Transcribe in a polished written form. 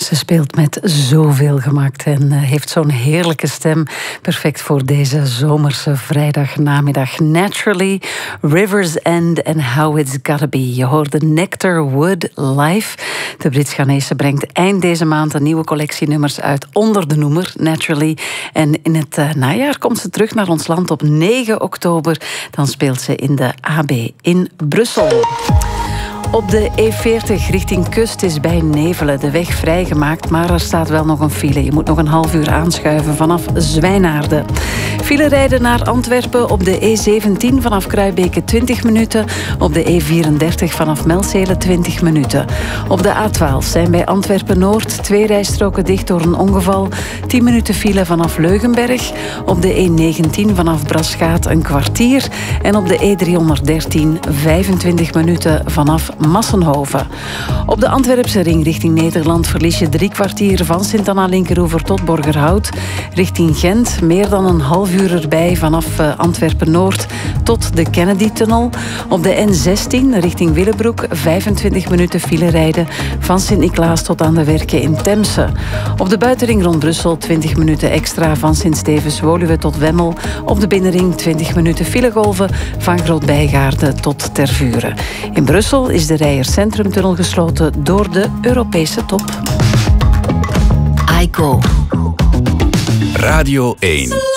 Ze speelt met zoveel gemak en heeft zo'n heerlijke stem. Perfect voor deze zomerse vrijdagnamiddag. Naturally, Rivers End and How It's Gotta Be. Je hoorde Nectar Wood live. De Brits-Ghanese brengt eind deze maand een nieuwe collectie nummers uit onder de noemer Naturally. En in het najaar komt ze terug naar ons land op 9 oktober. Dan speelt ze in de AB in Brussel. Op de E40 richting Kust is bij Nevelen de weg vrijgemaakt, maar er staat wel nog een file. Je moet nog een half uur aanschuiven vanaf Zwijnaarden. File rijden naar Antwerpen op de E17 vanaf Kruibeke 20 minuten. Op de E34 vanaf Melzele 20 minuten. Op de A12 zijn bij Antwerpen-Noord 2 rijstroken dicht door een ongeval. 10 minuten file vanaf Leugenberg. Op de E19 vanaf Braschaat een kwartier. En op de E313 25 minuten vanaf Massenhoven. Op de Antwerpse ring richting Nederland verlies je 3 kwartier van Sint-Anna-Linkeroever tot Borgerhout. Richting Gent meer dan een half uur erbij vanaf Antwerpen-Noord tot de Kennedy-tunnel. Op de N16 richting Willebroek 25 minuten file rijden van Sint-Niklaas tot aan de Werken in Temse. Op de buitenring rond Brussel 20 minuten extra van Sint-Stevens-Woluwe tot Wemmel. Op de binnenring 20 minuten filegolven van Groot-Bijgaarde tot Tervuren. In Brussel is de Rijers Centrumtunnel gesloten door de Europese top. iGo. Radio 1.